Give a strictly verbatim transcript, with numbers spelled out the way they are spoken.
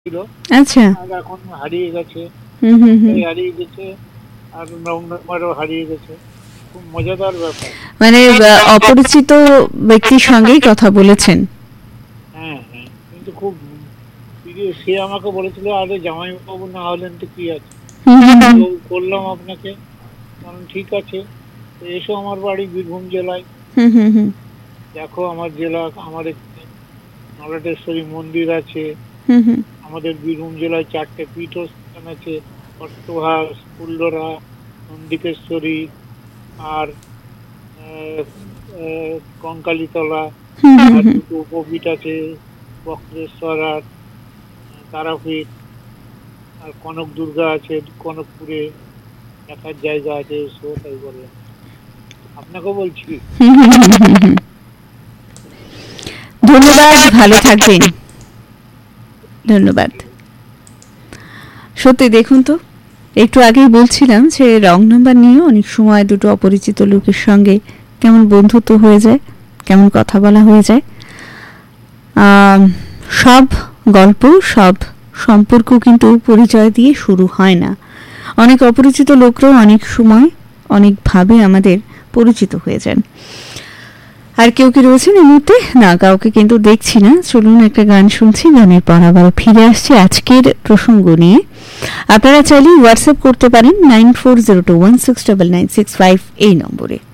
ছিল আচ্ছা। আর এখন হারিয়ে গেছে। হুম হুম হুম। এই হারিয়ে গেছে আর রং নাম্বারও হারিয়ে গেছে। খুব মজাদার ব্যাপার। মানে আহ, অপরিচিত ব্যক্তির সঙ্গেই কথা বলেছেন। হ্যাঁ হ্যাঁ, কিন্তু খুব প্রিয়। সে আমাকে বলেছিল, আরে জামাইবাবু না হলেন তো কি আছে, হুম হুম হুম। তো করলাম আপনাকে। কারণ ঠিক আছে, তো এসো আমার বাড়ি বীরভূম জেলায়, হুম হুম হুম। দেখো আমার জেলা। আমার এখানে নলাটেশ্বরী মন্দির আছে। হুম হুম। আমাদের বীরভূম জেলায় চারটে পীঠস্থান আছে: অট্টহাস, ফুল্লরা, নন্দিকেশ্বরী আর আহ, আহ, কঙ্কালীতলা। হুম হুম আর হুম। দুটো উপপীঠ আছে, বক্রেশ্বর আর আহ, তারাপীঠ। আর কনক দুর্গা আছে কনকপুরে, দেখার জায়গা আছে। সো তাই বললাম, আপনাকেও বলছি। হুম হুম হুম হুম হুম। ধন্যবাদ, ভালো থাকবেন। ধন্যবাদ। সত্যি দেখুন তো, একটু আগেই বলছিলাম যে রং নাম্বার নিয়ে অনেক সময় দুটো অপরিচিত লোকের সঙ্গে কেমন বন্ধুত্ব হয়ে যায়, কেমন কথা বলা হয়ে যায়। আম, সব গল্প, সব সম্পর্ক কিন্তু পরিচয় দিয়ে শুরু হয় না। অনেক অপরিচিত লোকরাও অনেক সময় অনেকভাবে আমাদের পরিচিত হয়ে যান। আর কেউ কি রয়েছেন এই মুহূর্তে? না, কাউকে কিন্তু দেখছি না। চলুন একটা গান শুনছি, গানের পর আবার ফিরে আসছি আজকের প্রসঙ্গ নিয়ে। আপনারা চাইলে হোয়াটসঅ্যাপ করতে পারেন nine four zero two one six double nine six five এই নম্বরে।